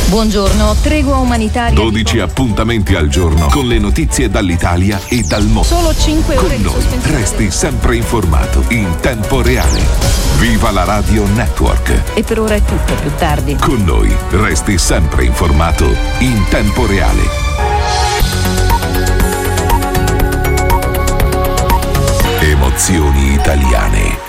Buongiorno, tregua umanitaria. 12 appuntamenti al giorno con le notizie dall'Italia e dal mondo. Solo 5 ore con noi resti sempre informato in tempo reale. Viva la Radio Network. E per ora è tutto, più tardi. Con noi resti sempre informato in tempo reale. Emozioni italiane.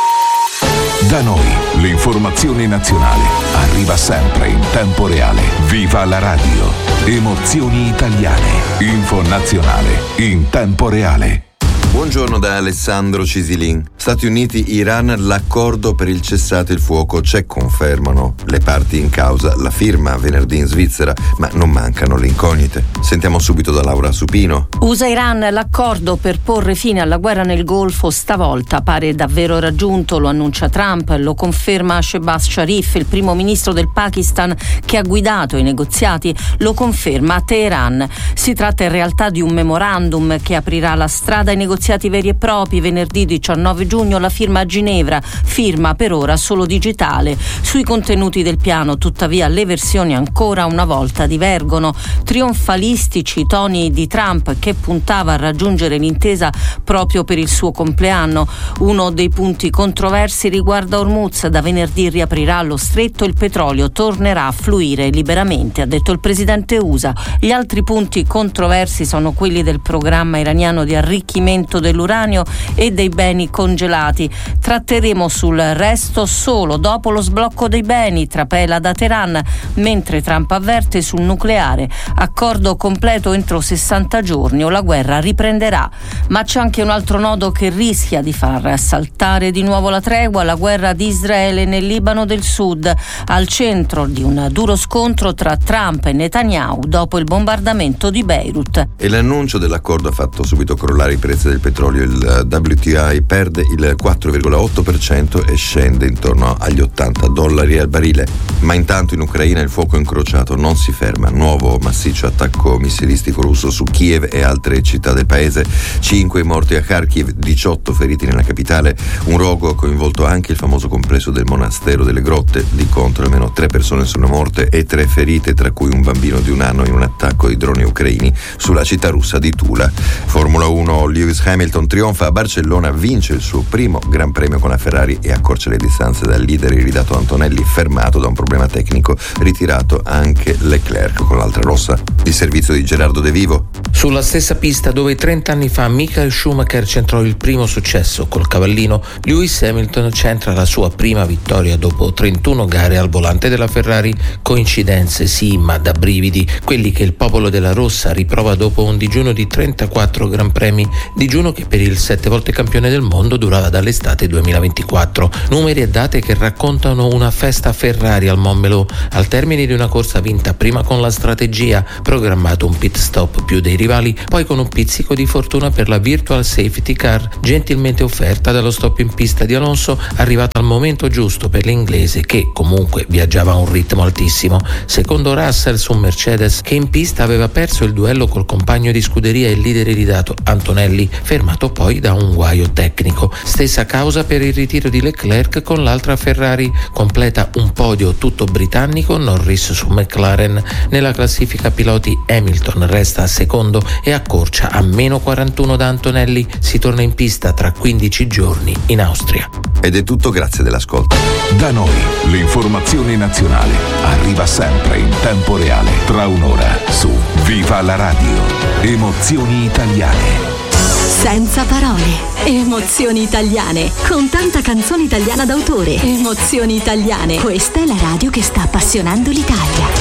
Da noi l'informazione nazionale arriva sempre in tempo reale. Viva la radio. Emozioni italiane. Info nazionale in tempo reale. Buongiorno da Alessandro Cisilin. Stati Uniti-Iran, l'accordo per il cessate il fuoco c'è, confermano le parti in causa, la firma venerdì in Svizzera, ma non mancano le incognite. Sentiamo subito da Laura Supino. USA-Iran, l'accordo per porre fine alla guerra nel Golfo stavolta pare davvero raggiunto, lo annuncia Trump, lo conferma Shehbaz Sharif, il primo ministro del Pakistan che ha guidato i negoziati, lo conferma Teheran. Si tratta in realtà di un memorandum che aprirà la strada ai negoziati veri e propri. Venerdì 19 giugno la firma a Ginevra, firma per ora solo digitale. Sui contenuti del piano, tuttavia, le versioni ancora una volta divergono. Trionfalistici i toni di Trump, che puntava a raggiungere l'intesa proprio per il suo compleanno. Uno dei punti controversi riguarda Hormuz. Da venerdì riaprirà lo stretto e il petrolio tornerà a fluire liberamente, ha detto il presidente USA. Gli altri punti controversi sono quelli del programma iraniano di arricchimento dell'uranio e dei beni congelati. Tratteremo sul resto solo dopo lo sblocco dei beni, trapela da Teheran, mentre Trump avverte sul nucleare. Accordo completo entro 60 giorni o la guerra riprenderà. Ma c'è anche un altro nodo che rischia di far saltare di nuovo la tregua, la guerra di Israele nel Libano del Sud, al centro di un duro scontro tra Trump e Netanyahu dopo il bombardamento di Beirut. E l'annuncio dell'accordo ha fatto subito crollare i prezzi del petrolio. Il WTI perde il 4,8% e scende intorno agli $80 al barile. Ma intanto in Ucraina il fuoco incrociato non si ferma. Nuovo massiccio attacco missilistico russo su Kiev e altre città del paese. 5 morti a Kharkiv, 18 feriti nella capitale. Un rogo ha coinvolto anche il famoso complesso del monastero delle grotte. Di contro almeno 3 persone sono morte e 3 ferite, tra cui un bambino di 1 anno in un attacco di droni ucraini sulla città russa di Tula. Formula 1, Lewis Hamilton trionfa a Barcellona, vince il suo primo Gran Premio con la Ferrari e accorcia le distanze dal leader iridato Antonelli, fermato da un problema tecnico, ritirato anche Leclerc con l'altra rossa. Il servizio di Gerardo De Vivo. Sulla stessa pista dove 30 anni fa Michael Schumacher centrò il primo successo col cavallino, Lewis Hamilton centra la sua prima vittoria dopo 31 gare al volante della Ferrari. Coincidenze sì, ma da brividi, quelli che il popolo della rossa riprova dopo un digiuno di 34 Gran Premi, digiuno che per il 7 volte campione del mondo durava dall'estate 2024. Numeri e date che raccontano una festa Ferrari al Montmeló, al termine di una corsa vinta prima con la strategia, programmato un pit stop più dei rivali, poi con un pizzico di fortuna per la virtual safety car, gentilmente offerta dallo stop in pista di Alonso, arrivato al momento giusto per l'inglese che comunque viaggiava a un ritmo altissimo. Secondo Russell su Mercedes, che in pista aveva perso il duello col compagno di scuderia e il leader iridato Antonelli, fermato poi da un guaio tecnico. Stessa causa per il ritiro di Leclerc con l'altra Ferrari. Completa un podio tutto britannico Norris su McLaren. Nella classifica piloti Hamilton resta secondo e accorcia a meno 41 da Antonelli. Si torna in pista tra 15 giorni in Austria. Ed è tutto, grazie dell'ascolto. Da noi l'informazione nazionale arriva sempre in tempo reale, tra un'ora su Viva la Radio. Emozioni italiane. Senza parole. Emozioni italiane. Con tanta canzone italiana d'autore. Emozioni italiane. Questa è la radio che sta appassionando l'Italia.